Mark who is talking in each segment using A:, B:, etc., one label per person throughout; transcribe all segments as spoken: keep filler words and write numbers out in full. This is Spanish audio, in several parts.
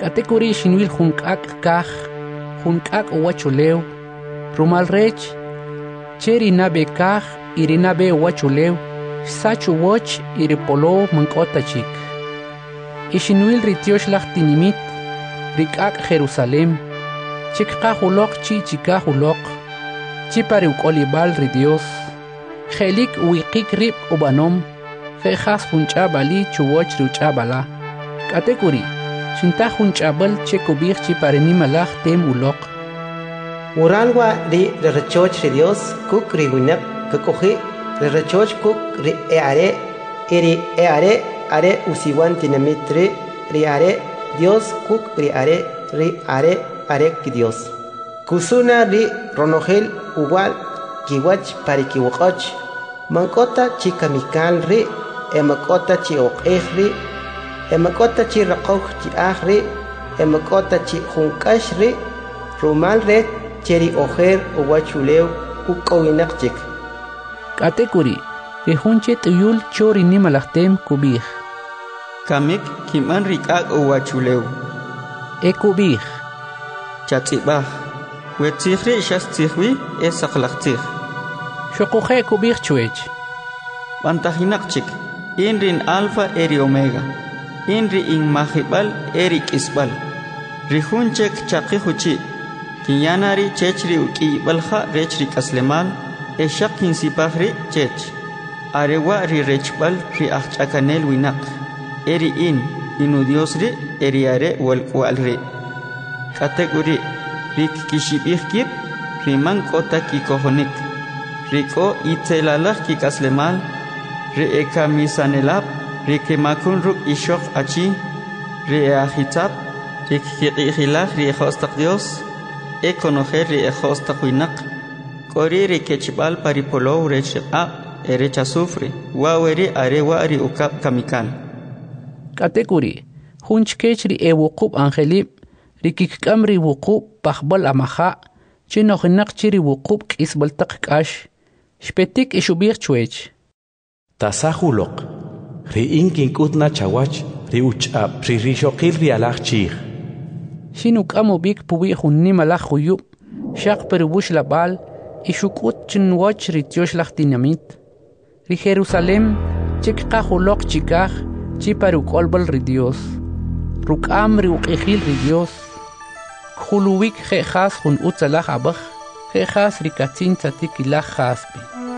A: Katekuri shinwil junkak kaj, junkak wachulew, rumal rech, cheri nabe kaj, iri nabe wachulew, sachu woch iri polo mankota chik. Ishinwil ritiosh lach tinimit, rikak Jerusalem, chikka hulok chi chika hulok, chipari ukolibal ri Dios, jelik wikik rip ubanom, jejas junchabali chuwoch ruchabala. Katekuri, shinta junchabal chekubich chipareni malach tem ulok.
B: Uranwa ri rechoch ri Dios kuk ri winak kakoji ri rechoch kuk ri eare eri eare are usiwan tinamitri ri are Dios kuk ri are ri are are ki Dios. Kusuna ri ronogel uwal kiwach parikiwach mankota chikamikal ri emakota chi oqej ri emakota chi raqoj chi ajri emakota chi junkash ri rumal re cheri ojer uwachulew ukowinak chik.
A: Katekuri rihunche tuyul chori nimalachtem kubij.
C: Kamik kiman rikak uwachulew.
A: E kubij.
C: Chatzibaj. Wetzihri shastzihwi e saklachtzih.
A: Shokuje kubij chuech.
C: Bantajinak chik. Inrin alfa eri omega. Inri in mahibal eri kisbal. Rihunchek chaqihuchi. Kinyanari chechri uki balha rechri kaslemal. E shakin sipahri chech. Arewa ri rechbal ri achchakanel winak. Eri in inu diosri eri are walkwalri. Kategori rik kishibihkit riman kota kikohonik. Riko itzelalach kikaslemal. Re ekamisanelab. Rikemakun ruk ishok achi. Re ahitab. Rik kiqihilach ri ejostak dios. Ekonojer ri ejostak winak. Kori rikechbal paripolo rechab. Erecha sufre. Waweri are wari ukap kamikal.
A: Katekuri hunchkechri e wukub angelib. Rikikkamri wukub pahbal amaha. Chino hinak chiri wukub kisbaltak kash. Shpetik ishubir chuech.
D: Tasahulok. Ri inkin kutna chawach. Ri uchab. Ri rishokil ri alach chir.
A: Shinuk amo bik puwi hunni malach huyub. Shak peribush labal. Ishukut chinwach ritiosh lach dinamit. Ri Jerusalem. Chikka hulok chikach. Chiparuk olbal ri Dios. Rukam ri ukijil ri Dios. Huluwik jejas hun utzalach abach. Jejas ri katzin tzatikilach jaspi.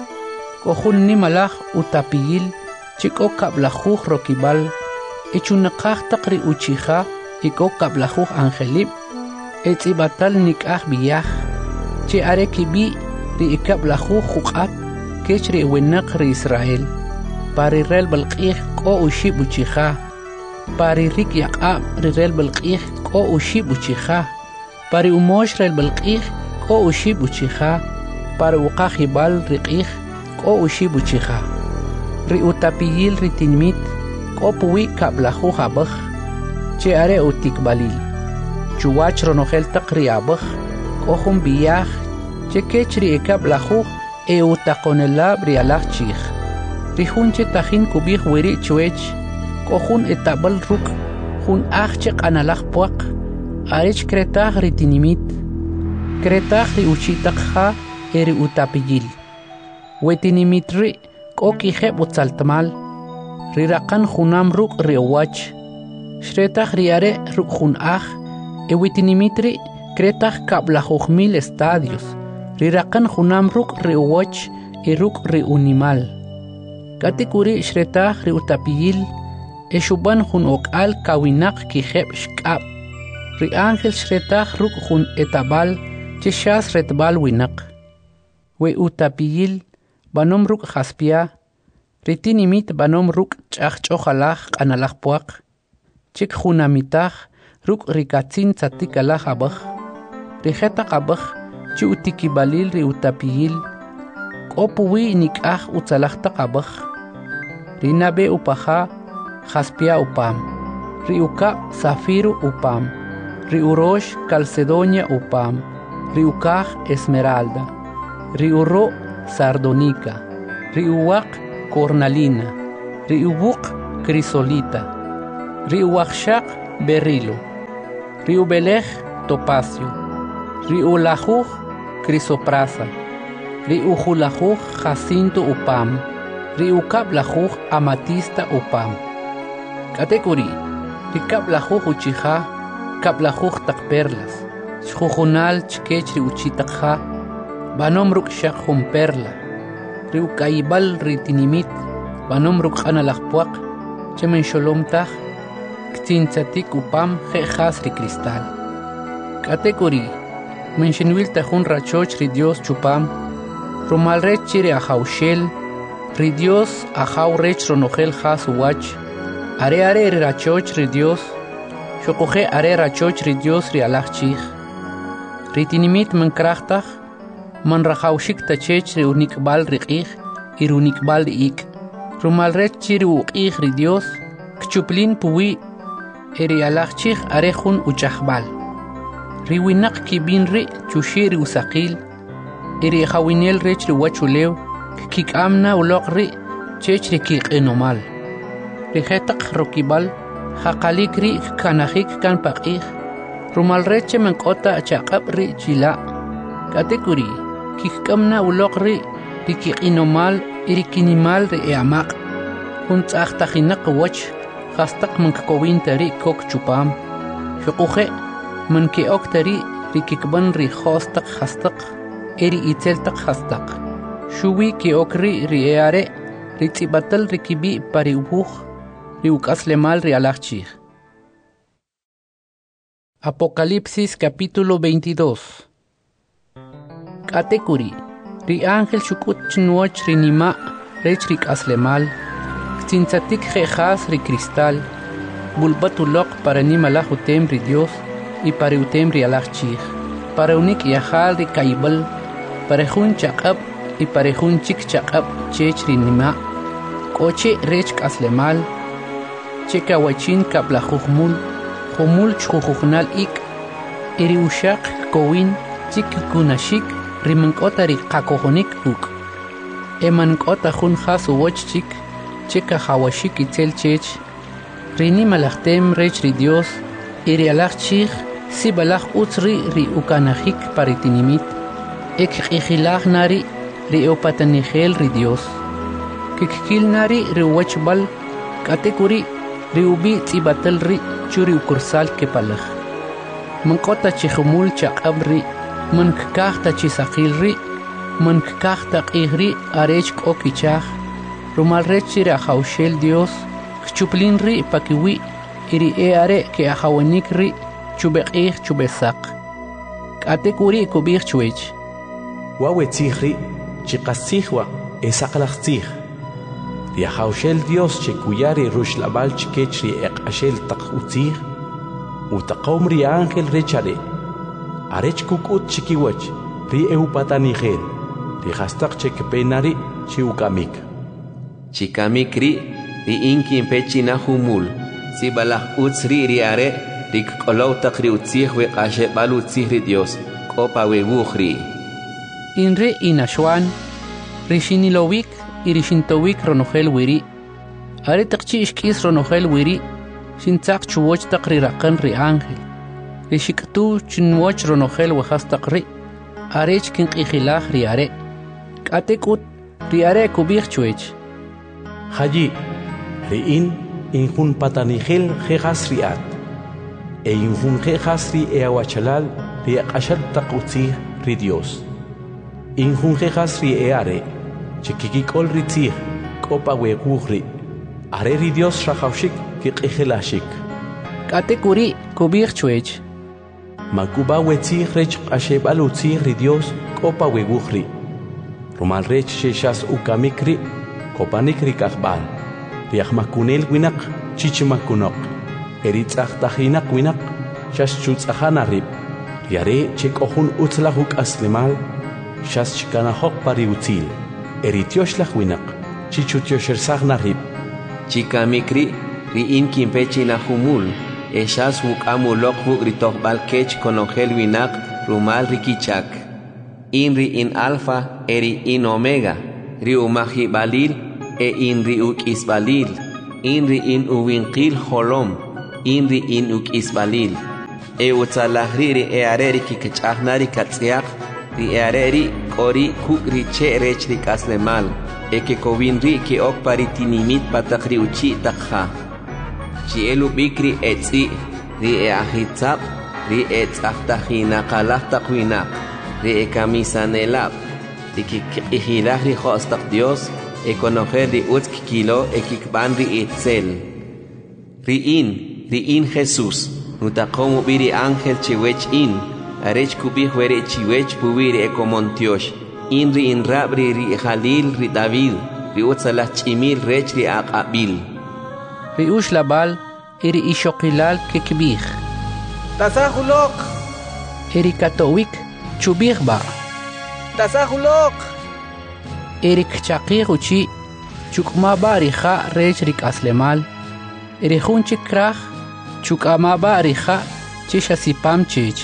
A: Kohun ni malach utapiyil. Chiko kablajuj rokibal. Echunakach takri uchija. Iko kablajuj angelib. Etzibatal nikach biyach. Che arekibi ri ikablajuj jukat. Kech ri winak ri Israel. Pari rel balqih ko ushib uchija. Pari rik yaqab rel balqih ko ushib uchija. Pari umosh rel balqih ko ushib uchija. Pari uqajibal riqih ko ushib uchija. Ri utapiyil ri tinmit ko puwi kablaju habaj. Che are utikbalil. Chuwach ronogel taqri abaj. Ko hum biyaj. Che kech ri ikablaju e utakonelab ri alach chij. Rihunche tajin kubij wiri chuech. Kohun etabal ruk. Hun achchek analach puak. Arech kretaj ritinimit. Kretaj ri uchitakha eri utapiyil. Wetinimit ri koki jeb utzaltamal. Rirakan junam ruk ri owach. Shretaj riare ruk jun aj. E wetinimit ri kretaj kablajuj estadios. Rirakan junam ruk ri owach e ruk ri unimal. Katekuri shretaj ri utapiyil. Eshuban jun okal kawinak kijeb shkab. Ri ángel shretaj ruk jun etabal. Chishas retbal winak. We utapiyil. Banom ruk jaspia. Ritinimit banom ruk chach chojalach analach puak. Chik junamitach ruk rikatzin tzatikalach abaj. Rijetak abaj. Chi utikibalil ri utapiyil. Kopuwi nikach utzalachtak abaj. Rinabe upaha. Jaspia upam. Riuka zafiru upam. Riurosh calcedonia upam. Riukaj esmeralda. Riuro sardonica. Riuwak cornalina. Riuwuk crisolita. Riuwakshak berilo. Riu belej topacio. Riu lajuj crisoprasa. Riu julajuj jacinto upam. Riu kap lajuj amatista upam. Katekuri. Rikap lajuj uchija. Kap lajuj tak perlas. Chjujunal chkech riu chitakja. Banom ruk shak jun perla. Riu kaibal ritinimit. Banom ruk analajpuak. Chemen sholom taj. Ktinzatik upam jejas ri cristal. Katekuri. Menshenwil tajun rachoch ri Dios chupam. Romal rech chiri ajaushel. Ri Dios ajau rech ronogel jas uwach. Are are ri rachoch ri Dios. Shokoje are rachoch ri Dios ri alachchich. Ritinimit menkrachtaj. Man rajaushik tachech ri unikbal riqij. Ir unikbal ik. Romal rech chiri uqij ri Dios. Kchuplin puwi. Eri alachchich arejun uchajbal. Riwinak kibin ri chushiri usaqil. Eri jawinel rech ri wachulew. Kik amna uloq ri chech ri kik enomal. Rijetak rokibal. Jaqalik ri kanajik kan paqij. Rumal reche menkota chaqab ri chila. Katekuri. Kik amna uloq ri ri kik enomal. Eri kinimal ri eamaq. Hunt achtajinak wach. Hastak mankakowin tari kok chupam. Shukuje manke ok tari rikikban ri hostak hastak. Eri iteltak hastak. Shuwi ke okri ri eare ritzibatal rikibi pari ubuj ri ukaslemal ri alachchich. Apocalipsis capítulo veintidós. Katekuri. Ri ángel shukut chnuoch ri nima rech rik aslemal. Tzinzatik jejas ri cristal, bulbatulok para ni malajutem ri Dios y para utem ri alachchich, para unik yajal ri kaibal, para jun chakab y para jun chik chakab chech ri nima, koche rech kaslemal, cheka wachin kaplajujmul, jumul chjujujnal ik, iri ushak kowin chik kunashik ri mankota ri kakojonik uk, emankota jun jas uwoch chik, Cheka hawashik itzel chech. Rini malachtem rech ri Dios. Iri alachchich. Si balach utzri ri ukanajik paritinimit. Ek ikhilach nari ri opatanigel ri Dios. Kikil nari ri wachbal. Katekuri ri ubi tzibatal ri churi ukursal kepalach. Mankota chihumul chakabri. Mankakta chisakil ri. Mankakta qihri arech kokichach. Rumal rechiri ajaushel Dios, kchuplin ri pakiwi, iri eare ke ajawanik ri, chubeqih chubesak. Katekuri kubih chuech.
D: Wawetzih ri, chikasihwa, esaklachtzih. Ri ajaushel Dios chekuyari rushlabal chikechri eqashel takutzih, utaqom ri ángel rechare. Arech kukut chikiwach, ri eupatanigel, ri hastak chekpenari chiukamik.
E: Chikamikri ri inki pechina humul si balach utzri ri are rik kolow takri utzih we qashe bal utzih ri Dios kopa we bukhri
A: inre inashwan rishinilowik irishintowik ronogel wiri are takchi ishkis ronogel wiri shintzaq chuwoch takri raqan ri ángel rishiktu chinwoch ronogel wahas takri arech kin qihilaj ri are katekut ri are kubih chuech.
D: Haji, riin injun patanigel jejas riat, e injun jejas ri eawachalal ri akashal takutzi ri Dios. Injun jejas ri eare, chikikikol ri tzih, kopa wegugri, are ri Dios rajaushik kikijelashik.
A: Katekuri kubir chuech.
D: Makuba wetzih rech ashebal utzih ri Dios kopa wegugri. Romal rech sheshas ukamikri, Kopanik rikakbal, riakmakunel winak, chichimakunok, eritzach tajinak winak, shas chutzahana Yare chek ohun utzlahuk aslimal, shas chikanahok pari utzil, eritioshlah winak, chichutioshers narib.
E: Chikamikri, riin kimpechi nahumul, eshas wuk amulok wuk ritoh balkech konongel winak, rumal rikichak. Inri in alfa, eri in omega, riumahi balil, e inri uk isbalil, inri in uwinkil holom, inri in uk isbalil. e utzalahri ri e areri ki kchahnari katsiak ri e areri kori kukri che rech ri kaslemal e ke kovin ri ki ok paritinimit patakri uchi takha chi elu bikri etzi ri e ahitzap ri e tzaftahina kalaftakwina ri e kamisanelap ri ki ihilah ri khostak Dios e conocer ri utz kilo e kikban ri itzel ri in ri in Jesús nutakomu biri ángel chiwech in arech kubi huere chiwech pubiri e komontiosh in ri in rabri ri Jalil ri David ri utzalah chimil rech ri aqabil
A: ri ush labal iri ishokilal kekbih
F: tasahulok
A: iri katowik chubih ba
F: tasahulok
A: iri kchaqih uchi chukma ba ri kha rech ri kaslemal iri khunchi krach chukama ba ri kha chisha sipam chich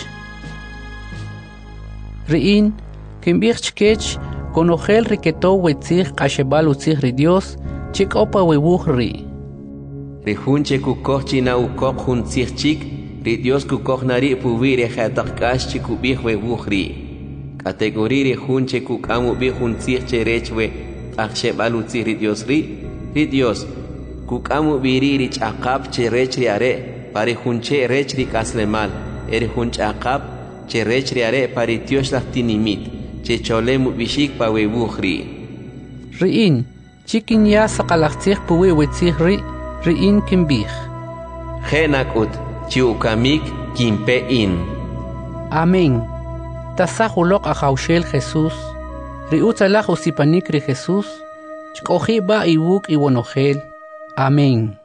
A: riin kimbih chkech konogel riketo wetzig qashebal utzig ri Dios chikopa webuh ri
E: ri hunche kukoh china ukok hun chik ri Dios kukoh nari puvire khatakash chikubih webuh ri kategori ri hunche kukamu bi hun che rechwe akshebal utzig ri Dios ri ri Dios kukamu biri ri chaqap che rech ri are pari hunche rech ri kaslemal eri hunch aqap che rech ri are pari Dios lahtinimit che cholemu bishik pa webuhri
A: riin chikin ya saqalaqtzig puwe wetzig ri riin kimbih
E: khenakut chiukamik kimpe in
A: amén tasahulok ajaushel Jesús riutzalaj usipanik ri Jesús chkoji ba iwuk iwonogel amén.